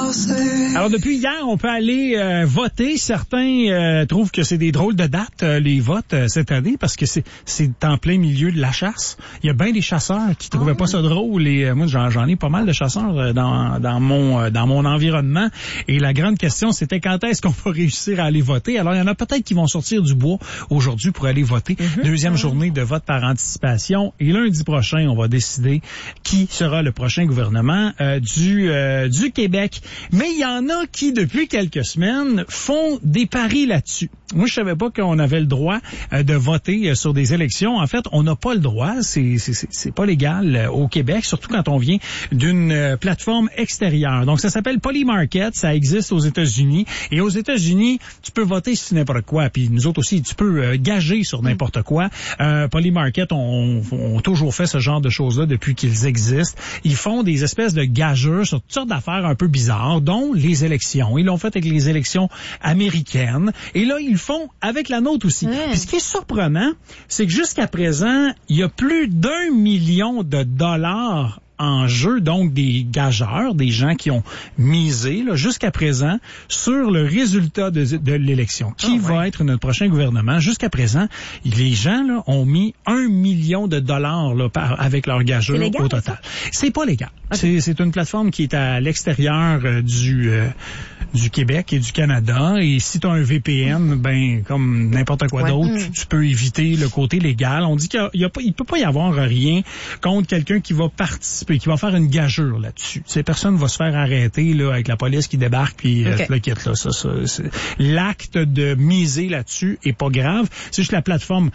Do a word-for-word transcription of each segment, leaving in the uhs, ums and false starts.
Alors, depuis hier, on peut aller euh, voter. Certains euh, trouvent que c'est des drôles de dates, euh, les votes euh, cette année, parce que c'est c'est en plein milieu de la chasse. Il y a bien des chasseurs qui trouvaient oh. pas ça drôle. Et euh, moi, j'en, j'en ai pas mal de chasseurs euh, dans, dans mon euh, dans mon environnement. Et la grande question, c'était quand est-ce qu'on va réussir à aller voter? Alors, il y en a peut-être qui vont sortir du bois aujourd'hui pour aller voter. Mm-hmm. Deuxième mm-hmm. journée de vote par anticipation. Et lundi prochain, on va décider qui sera le prochain gouvernement euh, du euh, du Québec. Mais il y en a qui, depuis quelques semaines, font des paris là-dessus. Moi, je savais pas qu'on avait le droit euh, de voter euh, sur des élections. En fait, on n'a pas le droit. C'est, c'est, c'est pas légal euh, au Québec, surtout quand on vient d'une euh, plateforme extérieure. Donc, ça s'appelle Polymarket. Ça existe aux États-Unis. Et aux États-Unis, tu peux voter sur n'importe quoi. Puis nous autres aussi, tu peux euh, gager sur n'importe quoi. Euh, Polymarket ont, ont toujours fait ce genre de choses-là depuis qu'ils existent. Ils font des espèces de gageurs sur toutes sortes d'affaires un peu bizarres, dont les élections. Ils l'ont fait avec les élections américaines. Et là, ils le font avec la nôtre aussi. Ouais. Puis ce qui est surprenant, c'est que jusqu'à présent, il y a plus d'un million de dollars en jeu, donc des gageurs, des gens qui ont misé là, jusqu'à présent sur le résultat de, de l'élection. Qui oh, va ouais. être notre prochain gouvernement? Jusqu'à présent, les gens là, ont mis un million de dollars là, par, avec leurs gageurs légal, au total. Ça? C'est pas légal. Okay. C'est, c'est une plateforme qui est à l'extérieur euh, du euh, du Québec et du Canada. Et si tu as un V P N, ben comme n'importe quoi ouais. d'autre, mm. tu, tu peux éviter le côté légal. On dit qu'il y a pas, il peut pas y avoir rien contre quelqu'un qui va participer, qui va faire une gageure là-dessus. Ces personnes vont se faire arrêter là avec la police qui débarque puis okay. euh, le quitte là. Ça, ça, c'est... L'acte de miser là-dessus est pas grave. C'est juste la plateforme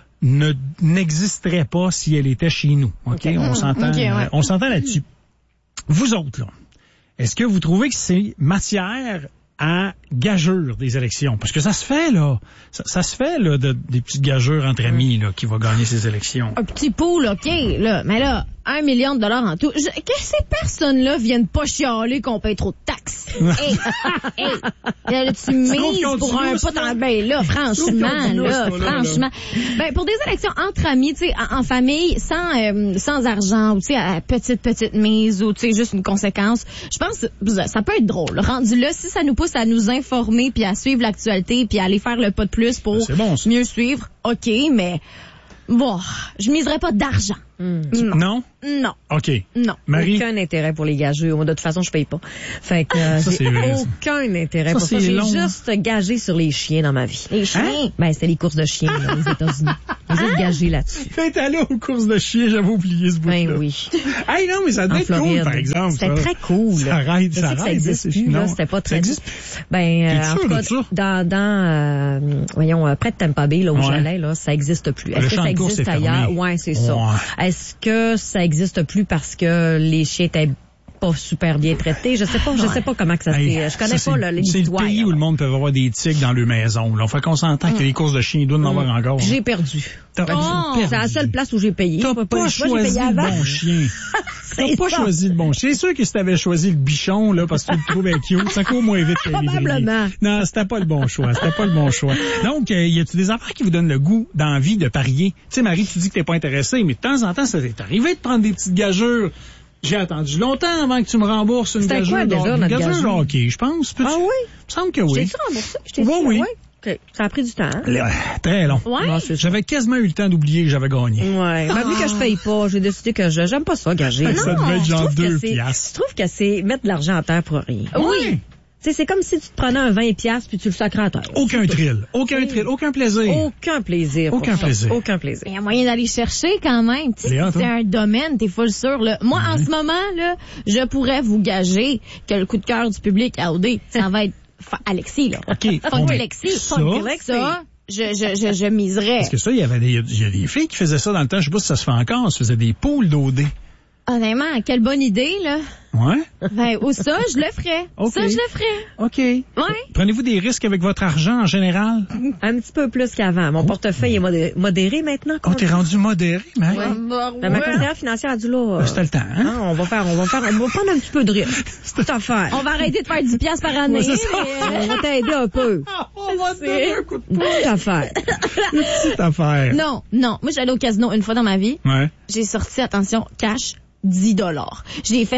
ne n'existerait pas si elle était chez nous. Ok, okay. on s'entend, okay, ouais. on s'entend là-dessus. Vous autres là. Est-ce que vous trouvez que c'est matière à gageure des élections? Parce que ça se fait, là. Ça, ça se fait, là, de, des petites gageurs entre amis, là, qui va gagner ces élections. Un petit pool, OK, là. Mais là, un million de dollars en tout. Je, que ces personnes-là viennent pas chialer qu'on paye trop de taxes. Hey, hey, là, tu mises pour un pot en ben là, franchement, là, franchement. Ben, pour des élections entre amis, tu sais, en, en famille, sans, euh, sans argent, ou tu sais, à petite, petite mise, ou tu sais, juste une conséquence, je pense que ça peut être drôle. Rendu là, si ça nous pousse à nous informer, puis à suivre l'actualité, puis à aller faire le pas de plus pour bon, mieux suivre, OK, mais bon, je miserais pas d'argent. Mm. Non. Non? Non. OK. Non. Marie? Aucun intérêt pour les gageurs. Moi, de toute façon, je paye pas. Fait que, euh, ça, j'ai aucun intérêt ça, pour ça. J'ai long. juste gagé sur les chiens dans ma vie. Les chiens? Hein? Ben, c'était les courses de chiens, là, aux États-Unis. J'ai juste gagé là-dessus. T'es allé aux courses de chiens, j'avais oublié ce bout-là. Ben oui. Hey, non, mais ça devait être cool, par exemple. C'était très cool. Ça arrête, ça arrête. Ça existe plus, là. C'était pas très. Ça existe plus. Ben, euh, en tout cas, dans, dans, euh, voyons, euh, près de Tampa Bay, là, où ouais. j'allais, là, ça existe plus. Est-ce le que ça existe ailleurs? Ouais, c'est ça. Ouais. Est-ce que ça existe plus parce que les chiens étaient pas super bien traités? Je sais pas, je sais pas comment que ça hey, s'est. Je connais ça, pas là, l'histoire. C'est le pays là. Où le monde peut avoir des tigres dans leur maison. Là. Fait qu'on s'entend mmh. que les courses de chiens, ils doivent en avoir encore. J'ai hein. perdu. T'as oh, perdu. C'est la seule place où j'ai payé. T'as pas, pas choisi le bon chien. T'as pas choisi le bon chien. C'est sûr que si t'avais choisi le bichon, là, parce que tu le trouvais cute, ça court moins vite que les probablement. Non, c'était pas le bon choix. C'était pas le bon choix. Donc, euh, y a-tu des affaires qui vous donnent le goût, d'envie de parier? Tu sais, Marie, tu dis que t'es pas intéressée, mais de temps en temps, ça t'est arrivé de prendre des petites gageurs. J'ai attendu longtemps avant que tu me rembourses une gageure. C'était quoi déjà, notre gageure? OK, je pense. Ah oui? Il me semble que oui. J'ai-tu remboursé? Je t'ai oui, dit, oui. Ouais. Okay. Ça a pris du temps. Hein? Là, très long. Ouais. Non, j'avais quasiment eu le temps d'oublier que j'avais gagné. Ouais. Ah. Vu que je paye pas, j'ai décidé que je, j'aime pas ça, gager. Non, ça devait être genre deux piastres. Je trouve que c'est mettre de l'argent à terre pour rien. Oui. Tu sais, c'est comme si tu te prenais un vingt piastres puis tu le sacrais à terre. Aucun thrill. Aucun thrill. Aucun plaisir. Aucun plaisir. Aucun plaisir. Aucun plaisir. Il y a moyen d'aller chercher quand même. Tu sais, c'est un domaine, t'es full sûr, là. Moi, mm-hmm. en ce moment, là, je pourrais vous gager que le coup de cœur du public à O D, ça va être Alexis, là. OK. Funk Alexis. Ça, ça je, je, je, je miserais. Parce que ça, il y avait des, il y a des filles qui faisaient ça dans le temps. Je sais pas si ça se fait encore. Ça faisait des poules d'O D. Honnêtement, quelle bonne idée, là. Ouais. Ben, ou ça, je le ferais. Okay. Ça, je le ferais. OK. Ouais. Prenez-vous des risques avec votre argent en général? Un petit peu plus qu'avant. Mon oh. portefeuille est modéré, modéré maintenant. Oh, t'es rendu modéré, mais. Ouais. Bah, ouais. Ma conseillère financière a dit là. Euh, C'était le temps, hein? hein? On va faire, on va faire, on va prendre un petit peu de risque. C'est toute affaire. On va arrêter de faire dix piastres par année. Ouais, mais... On va t'aider un peu. On va te donner un coup de pouce. Toute affaire. Une petite affaire. Non, non. Moi, j'allais au casino une fois dans ma vie. Ouais. J'ai sorti, attention, cash. dix dollars. Je l'ai fait, c'est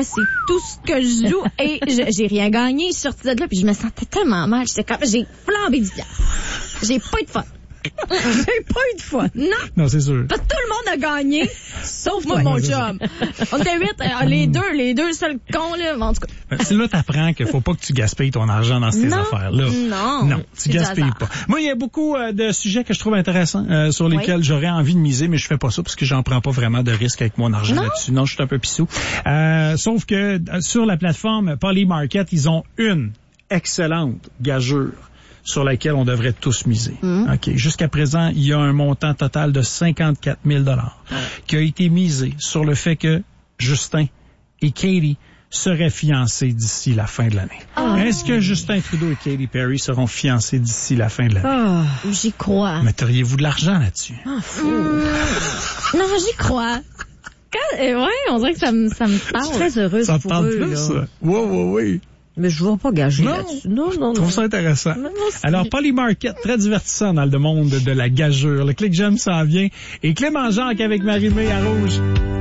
tout ce que je joue et je- j'ai rien gagné. Je suis sortie de là puis je me sentais tellement mal. J'étais comme, j'ai flambé du pied. J'ai pas eu de fun. J'ai pas eu de fun. Non. Non, c'est sûr. Parce que tout le monde a gagné, sauf moi, Ouais, mon c'est chum. On était huit, euh, les deux, les deux seuls cons, là. En tout cas. Ben, c'est là t'apprends qu'il faut pas que tu gaspilles ton argent dans ces Non. affaires-là. Non. Non, tu C'est du gaspilles hasard. pas. Moi, il y a beaucoup euh, de sujets que je trouve intéressants, euh, sur lesquels j'aurais envie de miser, mais je fais pas ça parce que j'en prends pas vraiment de risque avec mon argent Non. là-dessus. Non, je suis un peu pissou. Euh, sauf que euh, sur la plateforme Polymarket, ils ont une excellente gageure sur laquelle on devrait tous miser. Mm. OK. Jusqu'à présent, il y a un montant total de cinquante-quatre mille dollars qui a été misé sur le fait que Justin et Katie seraient fiancés d'ici la fin de l'année. Oh. Est-ce que Justin Trudeau et Katy Perry seront fiancés d'ici la fin de l'année? Ah. J'y crois. Metteriez-vous de l'argent là-dessus? Non, j'y crois. Quand, euh, ouais, on dirait que ça me, ça me Je suis parle. très heureuse Ça te pour tente eux, plus, là. ça? Oui, oui, oui. Mais je ne vais pas gager Non. là-dessus. Non, non, Je non. trouve ça intéressant. Moi aussi. Alors, Polymarket, très divertissant dans le monde de la gageure. Le clic j'aime s'en vient. Et Clément Jacques avec Marie-Mé à Rouge.